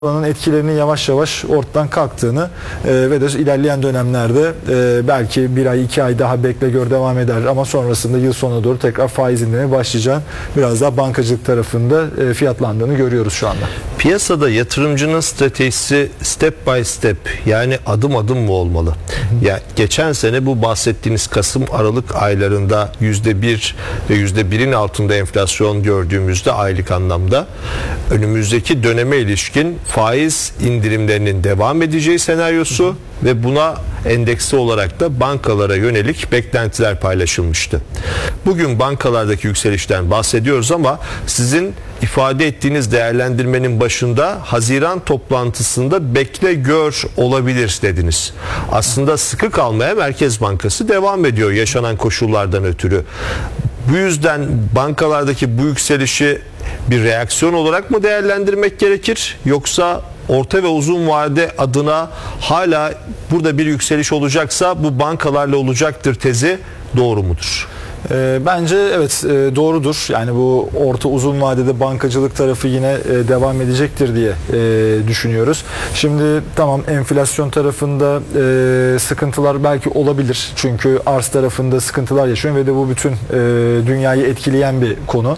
Bunun etkilerinin yavaş yavaş ortadan kalktığını ve de ilerleyen dönemlerde belki bir ay 2 ay daha bekle gör devam eder ama sonrasında yıl sonuna doğru tekrar faiz indirmeye başlayacağını biraz daha bankacılık tarafında fiyatlandığını görüyoruz şu anda. Piyasada yatırımcının stratejisi step by step, yani adım adım mı olmalı? Ya geçen sene bu bahsettiğiniz Kasım-Aralık aylarında %1 ve %1'in altında enflasyon gördüğümüzde aylık anlamda önümüzdeki döneme ilişkin faiz indirimlerinin devam edeceği senaryosu ve buna endeksi olarak da bankalara yönelik beklentiler paylaşılmıştı. Bugün bankalardaki yükselişten bahsediyoruz ama sizin ifade ettiğiniz değerlendirmenin başında Haziran toplantısında bekle gör olabilir dediniz. Aslında sıkı kalmaya Merkez Bankası devam ediyor yaşanan koşullardan ötürü. Bu yüzden bankalardaki bu yükselişi bir reaksiyon olarak mı değerlendirmek gerekir, yoksa orta ve uzun vade adına hala burada bir yükseliş olacaksa bu bankalarla olacaktır tezi doğru mudur? Bence evet, doğrudur. Yani bu orta uzun vadede bankacılık tarafı yine devam edecektir diye düşünüyoruz. Şimdi tamam, enflasyon tarafında sıkıntılar belki olabilir. Çünkü arz tarafında sıkıntılar yaşıyor ve de bu bütün dünyayı etkileyen bir konu.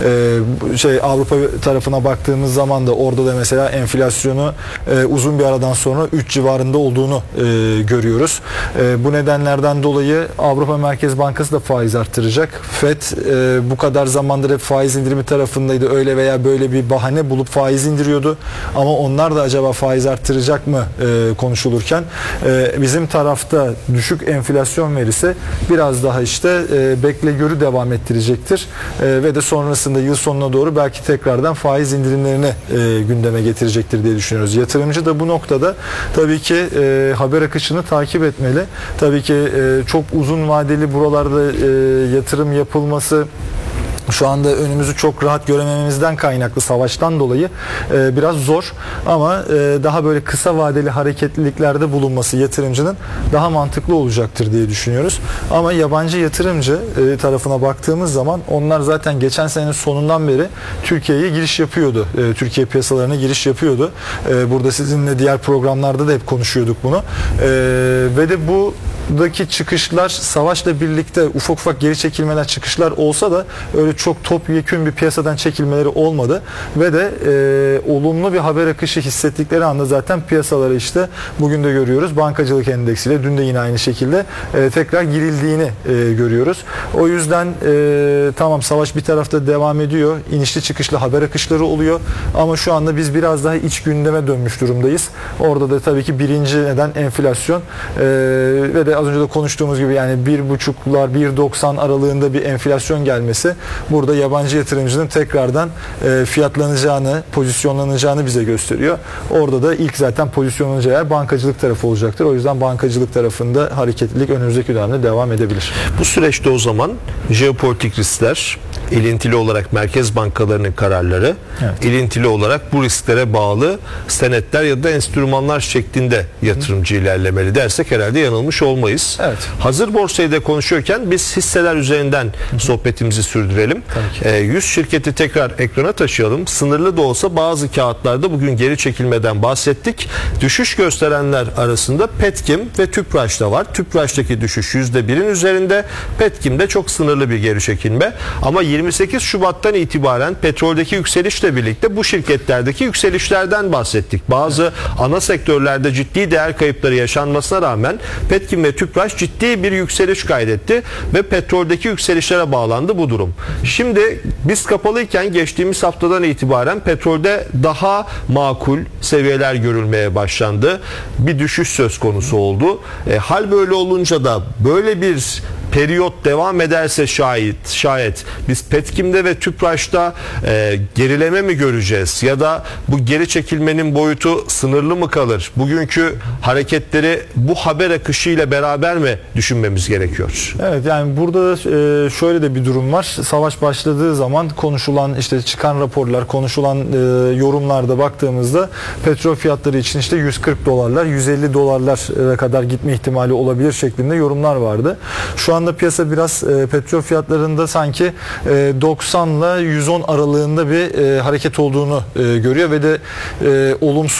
Avrupa tarafına baktığımız zaman da orada da mesela enflasyonu uzun bir aradan sonra 3 civarında olduğunu görüyoruz. Bu nedenlerden dolayı Avrupa Merkez Bankası da faiz arttıracak. FED bu kadar zamandır hep faiz indirimi tarafındaydı. Öyle veya böyle bir bahane bulup faiz indiriyordu. Ama onlar da acaba faiz arttıracak mı konuşulurken bizim tarafta düşük enflasyon verisi biraz daha bekle görü devam ettirecektir. Ve de sonrasında yıl sonuna doğru belki tekrardan faiz indirimlerini gündeme getirecektir diye düşünüyoruz. Yatırımcı da bu noktada tabii ki haber akışını takip etmeli. Tabii ki çok uzun vadeli buralarda yatırım yapılması şu anda önümüzü çok rahat göremememizden kaynaklı, savaştan dolayı biraz zor, ama daha böyle kısa vadeli hareketliliklerde bulunması yatırımcının daha mantıklı olacaktır diye düşünüyoruz. Ama yabancı yatırımcı tarafına baktığımız zaman onlar zaten geçen senenin sonundan beri Türkiye'ye giriş yapıyordu. Türkiye piyasalarına giriş yapıyordu. Burada sizinle diğer programlarda da hep konuşuyorduk bunu. Ve de buradaki çıkışlar savaşla birlikte ufak ufak geri çekilmeler, çıkışlar olsa da öyle çok topyekün bir piyasadan çekilmeleri olmadı ve de olumlu bir haber akışı hissettikleri anda zaten piyasaları bugün de görüyoruz. Bankacılık endeksiyle dün de yine aynı şekilde tekrar girildiğini görüyoruz. O yüzden tamam, savaş bir tarafta devam ediyor. İnişli çıkışlı haber akışları oluyor. Ama şu anda biz biraz daha iç gündeme dönmüş durumdayız. Orada da tabii ki birinci neden enflasyon ve de az önce de konuştuğumuz gibi yani 1,5'lar 1,90 aralığında bir enflasyon gelmesi burada yabancı yatırımcının tekrardan fiyatlanacağını, pozisyonlanacağını bize gösteriyor. Orada da ilk zaten pozisyonlanacağı yer bankacılık tarafı olacaktır. O yüzden bankacılık tarafında hareketlilik önümüzdeki dönemde devam edebilir. Bu süreçte o zaman jeopolitik riskler, ilintili olarak merkez bankalarının kararları, evet, ilintili olarak bu risklere bağlı senetler ya da enstrümanlar şeklinde yatırımcı ilerlemeli dersek herhalde yanılmış olmayız. Evet. Hazır borsayı da konuşuyorken biz hisseler üzerinden sohbetimizi sürdürelim. 100 şirketi tekrar ekrana taşıyalım. Sınırlı da olsa bazı kağıtlarda bugün geri çekilmeden bahsettik. Düşüş gösterenler arasında Petkim ve Tüpraş da var. Tüpraş'taki düşüş %1'in üzerinde. Petkim'de çok sınırlı bir geri çekilme. Ama 28 Şubat'tan itibaren petroldeki yükselişle birlikte bu şirketlerdeki yükselişlerden bahsettik. Bazı ana sektörlerde ciddi değer kayıpları yaşanmasına rağmen Petkim ve Tüpraş ciddi bir yükseliş kaydetti ve petroldeki yükselişlere bağlandı bu durum. Şimdi biz kapalıyken geçtiğimiz haftadan itibaren petrolde daha makul seviyeler görülmeye başlandı. Bir düşüş söz konusu oldu. Hal böyle olunca da böyle bir periyot devam ederse şayet biz Petkim'de ve Tüpraş'ta gerileme mi göreceğiz ya da bu geri çekilmenin boyutu sınırlı mı kalır? Bugünkü hareketleri bu haber akışıyla beraber mi düşünmemiz gerekiyor? Evet, yani burada şöyle de bir durum var. Savaş başladığı zaman konuşulan çıkan raporlar, konuşulan yorumlarda baktığımızda petrol fiyatları için $140, $150 kadar gitme ihtimali olabilir şeklinde yorumlar vardı. Şu an anda piyasa biraz petrol fiyatlarında sanki 90 ile 110 aralığında bir hareket olduğunu görüyor ve de olumsuz